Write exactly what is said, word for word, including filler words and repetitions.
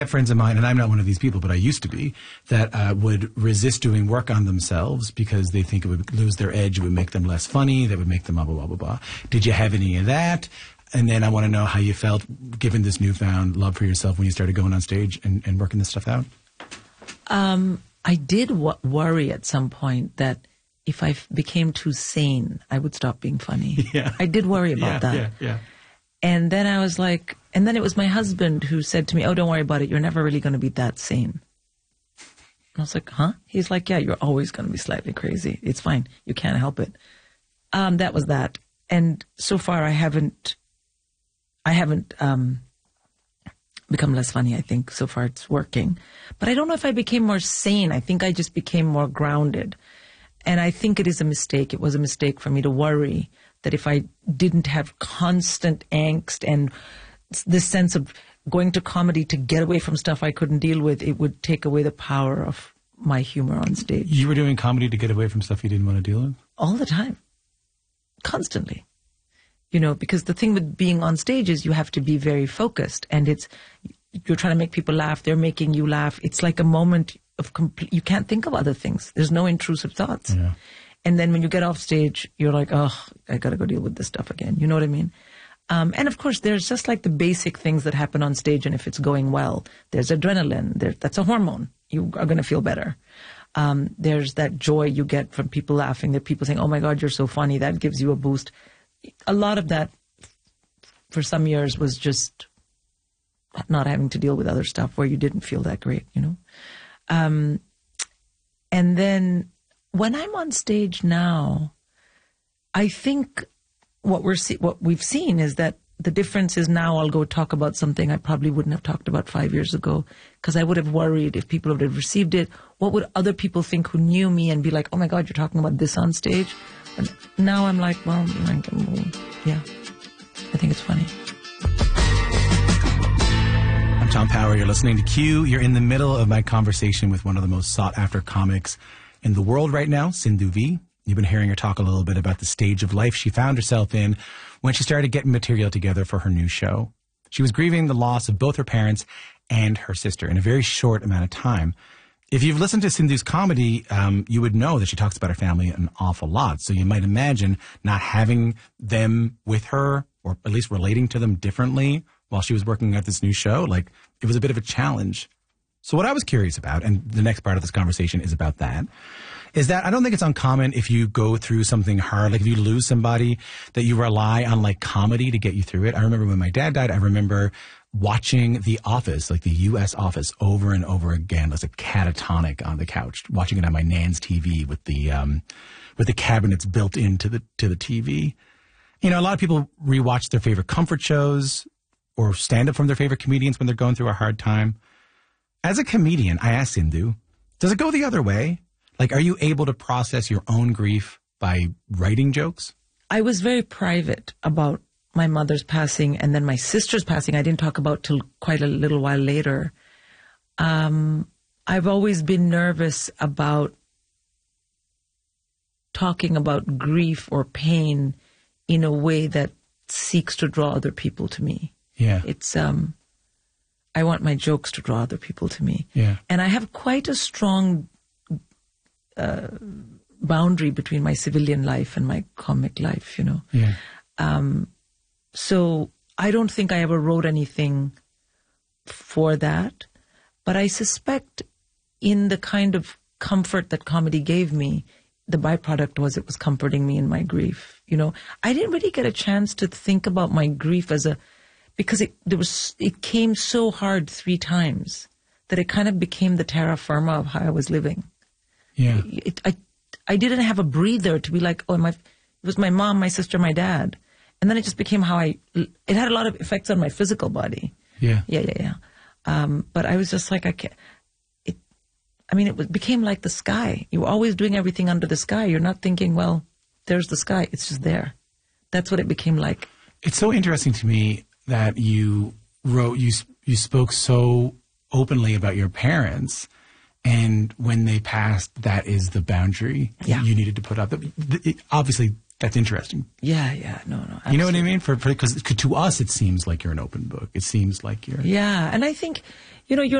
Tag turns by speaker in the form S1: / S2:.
S1: Friends of mine, and I'm not one of these people, but I used to be, that uh, would resist doing work on themselves because they think it would lose their edge, it would make them less funny, that would make them blah, blah, blah, blah, blah. Did you have any of that? And then I want to know how you felt given this newfound love for yourself when you started going on stage and, and working this stuff out.
S2: Um, I did w- worry at some point that if I f- became too sane, I would stop being funny.
S1: Yeah.
S2: I did worry about
S1: yeah,
S2: that.
S1: Yeah, yeah.
S2: And then I was like, and then it was my husband who said to me, oh, don't worry about it. You're never really going to be that sane. And I was like, huh? He's like, yeah, you're always going to be slightly crazy. It's fine. You can't help it. Um, that was that. And so far I haven't, I haven't, um, become less funny. I think so far it's working, but I don't know if I became more sane. I think I just became more grounded. And I think it is a mistake. It was a mistake for me to worry that if I didn't have constant angst and this sense of going to comedy to get away from stuff I couldn't deal with, it would take away the power of my humor on stage.
S1: You were doing comedy to get away from stuff you didn't want to deal with?
S2: All the time. Constantly. You know, because the thing with being on stage is you have to be very focused, and it's, you're trying to make people laugh, they're making you laugh. It's like a moment of complete, you can't think of other things. There's no intrusive thoughts.
S1: Yeah.
S2: And then when you get off stage, you're like, oh, I got to go deal with this stuff again. You know what I mean? Um, and of course, there's just like the basic things that happen on stage. And if it's going well, there's adrenaline. There, that's a hormone. You are going to feel better. Um, there's that joy you get from people laughing. There are people saying, oh, my God, you're so funny. That gives you a boost. A lot of that for some years was just not having to deal with other stuff where you didn't feel that great, you know? Um, and then when I'm on stage now, I think what we're see- what we've seen is that the difference is now I'll go talk about something I probably wouldn't have talked about five years ago because I would have worried if people would have received it. What would other people think who knew me and be like, oh, my God, you're talking about this on stage? And now I'm like, well, yeah, I think it's funny.
S1: I'm Tom Power. You're listening to Q. You're in the middle of my conversation with one of the most sought-after comics in the world right now, Sindhu Vee. You've been hearing her talk a little bit about the stage of life she found herself in when she started getting material together for her new show. She was grieving the loss of both her parents and her sister in a very short amount of time. If you've listened to Sindhu's comedy, um, you would know that she talks about her family an awful lot. So you might imagine not having them with her, or at least relating to them differently while she was working at this new show. Like, it was a bit of a challenge. So what I was curious about, and the next part of this conversation is about that, is that I don't think it's uncommon if you go through something hard, like if you lose somebody, that you rely on like comedy to get you through it. I remember when my dad died, I remember watching The Office, like the U S Office, over and over again as a catatonic on the couch, watching it on my nan's T V with the um, with the cabinets built into the to the T V. You know, a lot of people rewatch their favorite comfort shows or stand up from their favorite comedians when they're going through a hard time. As a comedian, I asked Sindhu, does it go the other way? Like, are you able to process your own grief by writing jokes?
S2: I was very private about my mother's passing, and then my sister's passing I didn't talk about till quite a little while later. Um, I've always been nervous about talking about grief or pain in a way that seeks to draw other people to me.
S1: Yeah.
S2: It's, um, I want my jokes to draw other people to me.
S1: Yeah.
S2: And I have quite a strong uh, boundary between my civilian life and my comic life, you know.
S1: Yeah.
S2: Um, so I don't think I ever wrote anything for that, but I suspect in the kind of comfort that comedy gave me, the byproduct was it was comforting me in my grief. You know, I didn't really get a chance to think about my grief as a, because it there was it came so hard three times that it kind of became the terra firma of how I was living.
S1: Yeah.
S2: It, I I didn't have a breather to be like, oh, my it was my mom, my sister, my dad. And then it just became how I, it had a lot of effects on my physical body.
S1: Yeah.
S2: Yeah, yeah, yeah. Um, but I was just like, I can't, it, I mean, it was, became like the sky. You were always doing everything under the sky. You're not thinking, well, there's the sky. It's just there. That's what it became like.
S1: It's so interesting to me that you wrote, you, you spoke so openly about your parents. And when they passed, that is the boundary
S2: Yeah.
S1: you needed to put up. It, obviously, That's interesting.
S2: Yeah, yeah, no, no. Absolutely.
S1: You know what I mean? For because to us, it seems like you're an open book. It seems like you're.
S2: Yeah, and I think, you know, you're